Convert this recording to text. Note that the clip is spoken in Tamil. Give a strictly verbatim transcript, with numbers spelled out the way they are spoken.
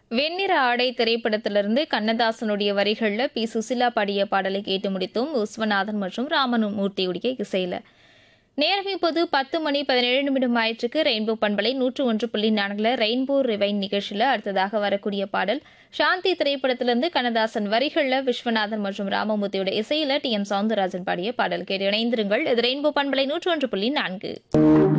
வெண்ணிற ஆடை திரைப்படத்திலிருந்து கண்ணதாசனுடைய வரிகளில் பி சுசிலா பாடிய பாடலை கேட்டு முடித்தோம். விஸ்வநாதன் மற்றும் ராமமூர்த்தியுடைய இசையில. நேரம் இப்போது பத்து மணி பதினேழு நிமிடம் ஆயிற்றுக்கு ரெயின்போ பண்பலை நூற்று ஒன்று புள்ளி நான்குல ரெயின்போ ரிவைன் நிகழ்ச்சியில் அடுத்ததாக வரக்கூடிய பாடல் சாந்தி திரைப்படத்திலிருந்து கண்ணதாசன் வரிகளில் விஸ்வநாதன் மற்றும் ராமமூர்த்தியோட இசையில டி எம் சவுந்தரராஜன் பாடிய பாடல் கேட்டு இணைந்திருங்கள். இது ரெயின்போ பண்பலை நூற்று ஒன்று புள்ளி நான்கு.